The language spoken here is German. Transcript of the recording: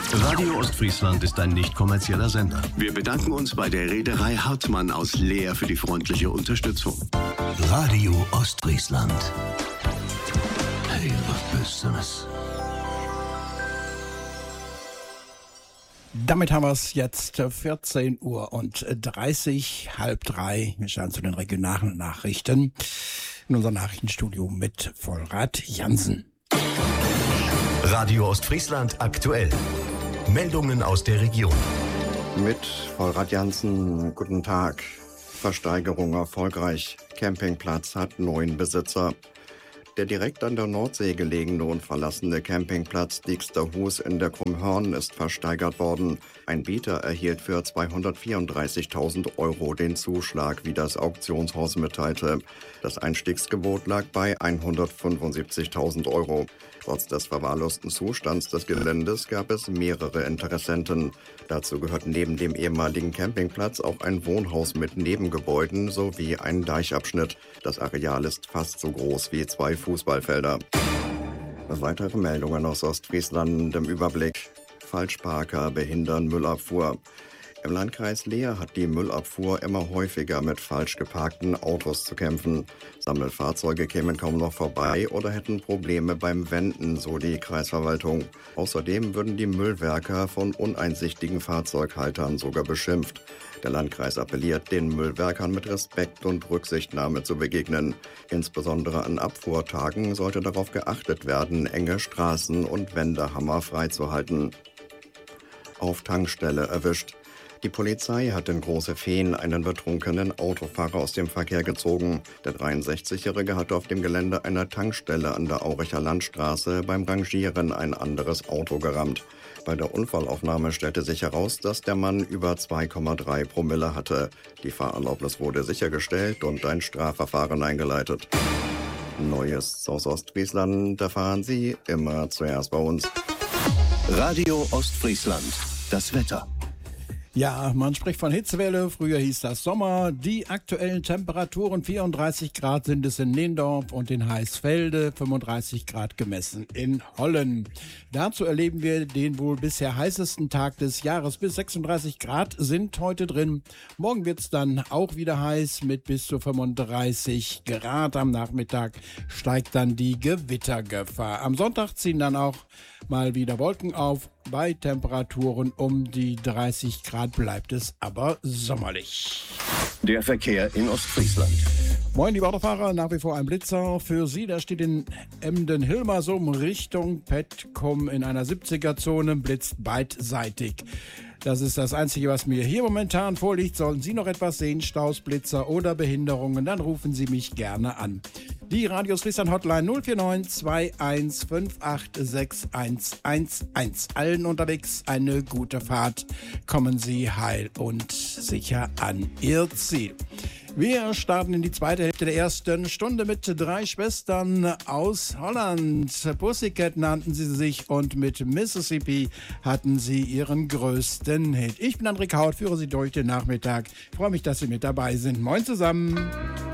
Radio Ostfriesland ist ein nicht kommerzieller Sender. Wir bedanken uns bei der Reederei Hartmann aus Leer für die freundliche Unterstützung. Radio Ostfriesland. Hey, was Besseres. Damit haben wir es jetzt 14:30 Uhr, halb drei. Wir schauen zu den regionalen Nachrichten in unser Nachrichtenstudio mit Volrad Jansen. Radio Ostfriesland aktuell. Meldungen aus der Region. Mit Volrad Jansen, guten Tag. Versteigerung erfolgreich. Campingplatz hat 9 Besitzer. Der direkt an der Nordsee gelegene und verlassene Campingplatz Dieksterhus in der Krummhörn ist versteigert worden. Ein Bieter erhielt für 234.000 Euro den Zuschlag, wie das Auktionshaus mitteilte. Das Einstiegsgebot lag bei 175.000 Euro. Trotz des verwahrlosten Zustands des Geländes gab es mehrere Interessenten. Dazu gehört neben dem ehemaligen Campingplatz auch ein Wohnhaus mit Nebengebäuden sowie ein Deichabschnitt. Das Areal ist fast so groß wie 2 Fußballfelder. Weitere Meldungen aus Ostfriesland im Überblick. Falschparker behindern Müllabfuhr. Im Landkreis Leer hat die Müllabfuhr immer häufiger mit falsch geparkten Autos zu kämpfen. Sammelfahrzeuge kämen kaum noch vorbei oder hätten Probleme beim Wenden, so die Kreisverwaltung. Außerdem würden die Müllwerker von uneinsichtigen Fahrzeughaltern sogar beschimpft. Der Landkreis appelliert, den Müllwerkern mit Respekt und Rücksichtnahme zu begegnen. Insbesondere an Abfuhrtagen sollte darauf geachtet werden, enge Straßen und Wendehammer freizuhalten. Auf Tankstelle erwischt. Die Polizei hat in Große Fehn einen betrunkenen Autofahrer aus dem Verkehr gezogen. Der 63-Jährige hatte auf dem Gelände einer Tankstelle an der Auricher Landstraße beim Rangieren ein anderes Auto gerammt. Bei der Unfallaufnahme stellte sich heraus, dass der Mann über 2,3 Promille hatte. Die Fahrerlaubnis wurde sichergestellt und ein Strafverfahren eingeleitet. Neues aus Ostfriesland erfahren Sie immer zuerst bei uns. Radio Ostfriesland. Das Wetter. Ja, man spricht von Hitzewelle, früher hieß das Sommer. Die aktuellen Temperaturen 34 Grad sind es in Neendorf und in Heisfelde, 35 Grad gemessen in Hollen. Dazu erleben wir den wohl bisher heißesten Tag des Jahres. Bis 36 Grad sind heute drin. Morgen wird's dann auch wieder heiß mit bis zu 35 Grad. Am Nachmittag steigt dann die Gewittergefahr. Am Sonntag ziehen dann auch mal wieder Wolken auf. Bei Temperaturen um die 30 Grad bleibt es aber sommerlich. Der Verkehr in Ostfriesland. Moin, liebe Autofahrer, nach wie vor ein Blitzer für Sie. Der steht in Emden-Hilmersum Richtung Petkum in einer 70er-Zone, blitzt beidseitig. Das ist das Einzige, was mir hier momentan vorliegt. Sollten Sie noch etwas sehen, Staus, Blitzer oder Behinderungen, dann rufen Sie mich gerne an. Die Radio Ostfriesland Hotline 049 2158 6111. Allen unterwegs eine gute Fahrt. Kommen Sie heil und sicher an Ihr Ziel. Wir starten in die zweite Hälfte der ersten Stunde mit 3 Schwestern aus Holland. Pussycat nannten sie sich und mit Mississippi hatten sie ihren größten Hit. Ich bin André Kaut, führe Sie durch den Nachmittag. Ich freue mich, dass Sie mit dabei sind. Moin zusammen.